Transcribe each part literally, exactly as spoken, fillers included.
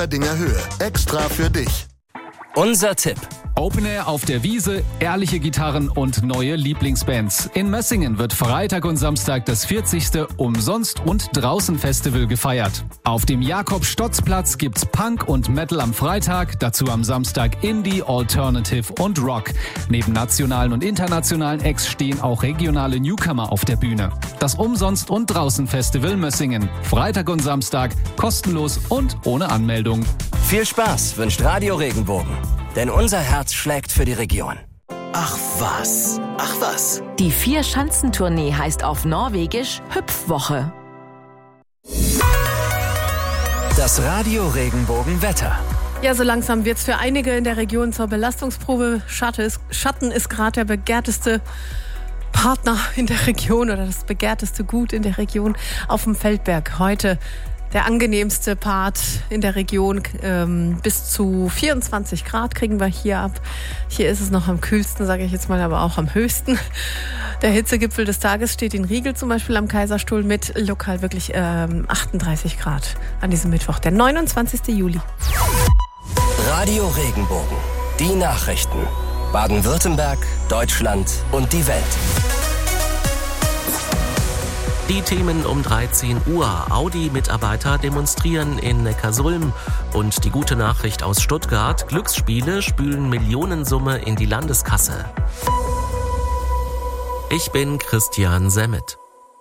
Dinger Höhe. Extra für dich. Unser Tipp. Open Air auf der Wiese, ehrliche Gitarren und neue Lieblingsbands. In Mössingen wird Freitag und Samstag das vierzigste Umsonst- und Draußen-Festival gefeiert. Auf dem Jakob-Stotz-Platz gibt's Punk und Metal am Freitag, dazu am Samstag Indie, Alternative und Rock. Neben nationalen und internationalen Acts stehen auch regionale Newcomer auf der Bühne. Das Umsonst- und Draußen-Festival Mössingen. Freitag und Samstag kostenlos und ohne Anmeldung. Viel Spaß wünscht Radio Regenbogen. Denn unser Herz schlägt für die Region. Ach was, ach was. Die Vier-Schanzentournee heißt auf Norwegisch Hüpfwoche. Das Radio Regenbogen Wetter. Ja, so langsam wird's für einige in der Region zur Belastungsprobe. Schatten ist, Schatten ist gerade der begehrteste Partner in der Region oder das begehrteste Gut in der Region auf dem Feldberg. Heute der angenehmste Part in der Region, ähm, bis zu vierundzwanzig Grad kriegen wir hier ab. Hier ist es noch am kühlsten, sage ich jetzt mal, aber auch am höchsten. Der Hitzegipfel des Tages steht in Riegel zum Beispiel am Kaiserstuhl mit lokal wirklich ähm, achtunddreißig Grad an diesem Mittwoch, der neunundzwanzigsten Juli. Radio Regenbogen, die Nachrichten. Baden-Württemberg, Deutschland und die Welt. Die Themen um dreizehn Uhr. Audi-Mitarbeiter demonstrieren in Neckarsulm. Und die gute Nachricht aus Stuttgart. Glücksspiele spülen Millionensumme in die Landeskasse. Ich bin Christian Semmet.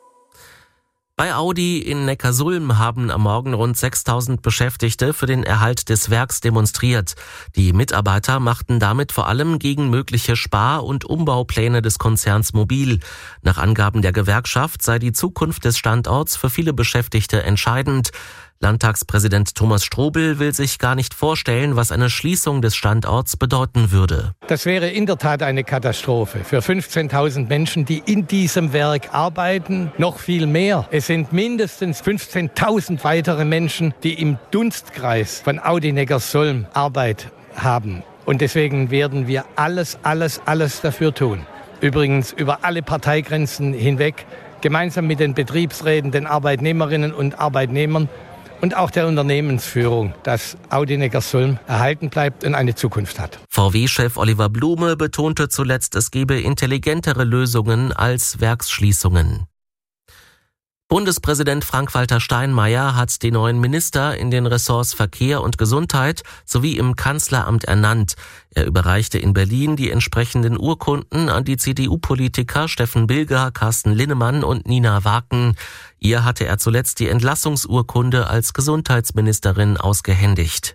Bei Audi in Neckarsulm haben am Morgen rund sechstausend Beschäftigte für den Erhalt des Werks demonstriert. Die Mitarbeiter machten damit vor allem gegen mögliche Spar- und Umbaupläne des Konzerns mobil. Nach Angaben der Gewerkschaft sei die Zukunft des Standorts für viele Beschäftigte entscheidend. Landtagspräsident Thomas Strobel will sich gar nicht vorstellen, was eine Schließung des Standorts bedeuten würde. Das wäre in der Tat eine Katastrophe für fünfzehntausend Menschen, die in diesem Werk arbeiten. Noch viel mehr. Es sind mindestens fünfzehntausend weitere Menschen, die im Dunstkreis von Audi Neckarsulm Arbeit haben. Und deswegen werden wir alles, alles, alles dafür tun. Übrigens über alle Parteigrenzen hinweg, gemeinsam mit den Betriebsräten, den Arbeitnehmerinnen und Arbeitnehmern und auch der Unternehmensführung, dass Audi Neckarsulm erhalten bleibt und eine Zukunft hat. V W-Chef Oliver Blume betonte zuletzt, es gebe intelligentere Lösungen als Werksschließungen. Bundespräsident Frank-Walter Steinmeier hat die neuen Minister in den Ressorts Verkehr und Gesundheit sowie im Kanzleramt ernannt. Er überreichte in Berlin die entsprechenden Urkunden an die C D U-Politiker Steffen Bilger, Carsten Linnemann und Nina Waken. Ihr hatte er zuletzt die Entlassungsurkunde als Gesundheitsministerin ausgehändigt.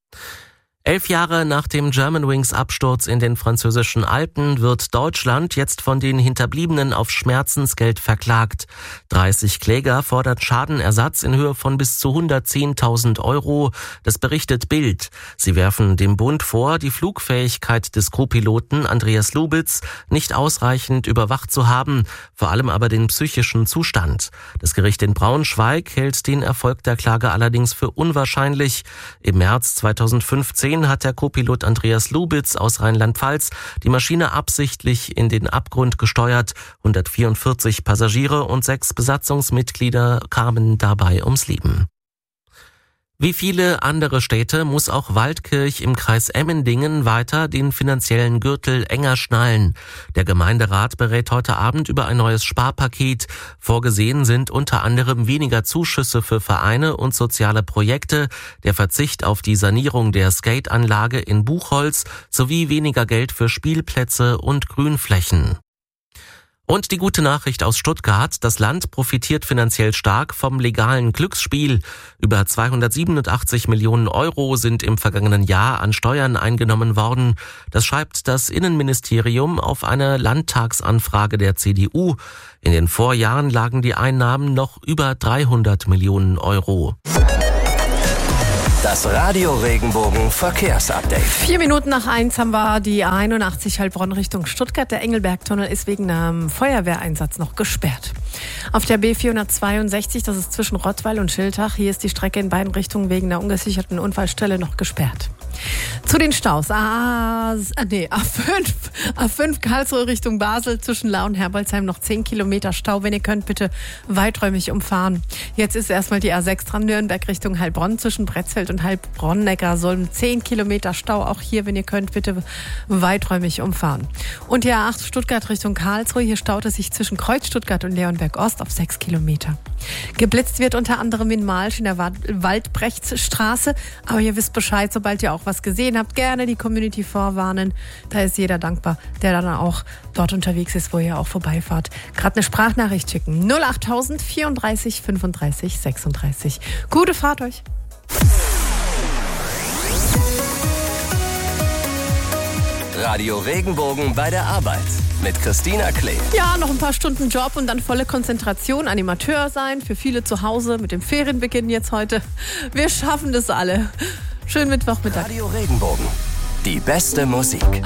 Elf Jahre nach dem Germanwings-Absturz in den französischen Alpen wird Deutschland jetzt von den Hinterbliebenen auf Schmerzensgeld verklagt. dreißig Kläger fordern Schadenersatz in Höhe von bis zu hundertzehntausend Euro. Das berichtet Bild. Sie werfen dem Bund vor, die Flugfähigkeit des Co-Piloten Andreas Lubitz nicht ausreichend überwacht zu haben, vor allem aber den psychischen Zustand. Das Gericht in Braunschweig hält den Erfolg der Klage allerdings für unwahrscheinlich. Im März zweitausendfünfzehn hat der Co-Pilot Andreas Lubitz aus Rheinland-Pfalz die Maschine absichtlich in den Abgrund gesteuert. hundertvierundvierzig Passagiere und sechs Besatzungsmitglieder kamen dabei ums Leben. Wie viele andere Städte muss auch Waldkirch im Kreis Emmendingen weiter den finanziellen Gürtel enger schnallen. Der Gemeinderat berät heute Abend über ein neues Sparpaket. Vorgesehen sind unter anderem weniger Zuschüsse für Vereine und soziale Projekte, der Verzicht auf die Sanierung der Skateanlage in Buchholz sowie weniger Geld für Spielplätze und Grünflächen. Und die gute Nachricht aus Stuttgart, das Land profitiert finanziell stark vom legalen Glücksspiel. Über zweihundertsiebenundachtzig Millionen Euro sind im vergangenen Jahr an Steuern eingenommen worden. Das schreibt das Innenministerium auf eine Landtagsanfrage der C D U. In den Vorjahren lagen die Einnahmen noch über dreihundert Millionen Euro. Das Radio Regenbogen Verkehrsupdate. Vier Minuten nach eins haben wir die A einundachtzig Heilbronn Richtung Stuttgart. Der Engelbergtunnel ist wegen einem Feuerwehreinsatz noch gesperrt. Auf der B vierhundertzweiundsechzig, das ist zwischen Rottweil und Schiltach, hier ist die Strecke in beiden Richtungen wegen einer ungesicherten Unfallstelle noch gesperrt. Zu den Staus. Ah, nee, A fünf, A fünf Karlsruhe Richtung Basel zwischen Lahr und Herbolzheim noch zehn Kilometer Stau. Wenn ihr könnt, bitte weiträumig umfahren. Jetzt ist erstmal die A sechs dran, Nürnberg Richtung Heilbronn zwischen Bretzfeld und Heilbronn-Neckarsulm. zehn Kilometer Stau. Auch hier, wenn ihr könnt, bitte weiträumig umfahren. Und die A acht Stuttgart Richtung Karlsruhe. Hier staut es sich zwischen Kreuz Stuttgart und Leonberg Ost auf sechs Kilometer. Geblitzt wird unter anderem in Malsch in der Waldbrechtsstraße. Aber ihr wisst Bescheid, sobald ihr auch was gesehen habt, gerne die Community vorwarnen. Da ist jeder dankbar, der dann auch dort unterwegs ist, wo ihr auch vorbeifahrt. Gerade eine Sprachnachricht schicken. null achttausend vierunddreißig fünfunddreißig sechsunddreißig. Gute Fahrt euch. Radio Regenbogen bei der Arbeit mit Christina Klee. Ja, noch ein paar Stunden Job und dann volle Konzentration. Animateur sein, für viele zu Hause mit dem Ferienbeginn jetzt heute. Wir schaffen das alle. Schönen Mittwochmittag. Radio Regenbogen. Die beste Musik.